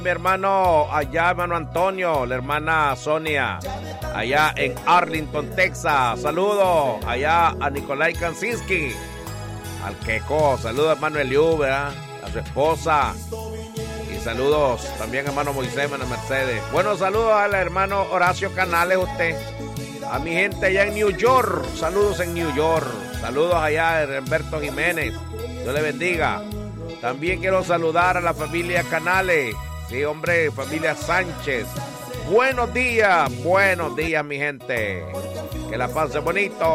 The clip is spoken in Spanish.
Mi hermano allá, hermano Antonio, la hermana Sonia, allá en Arlington, Texas. Saludos allá a Nikolai Kansinski, al Queco. Saludos hermano Eliú, ¿verdad? A su esposa. Y saludos también hermano Moisés, hermano Mercedes. Buenos saludos al hermano Horacio Canales, usted. A mi gente allá en New York. Saludos en New York. Saludos allá a Humberto Jiménez. Dios le bendiga. También quiero saludar a la familia Canales. Sí, hombre, familia Sánchez. Buenos días, mi gente. Que la pasen bonito.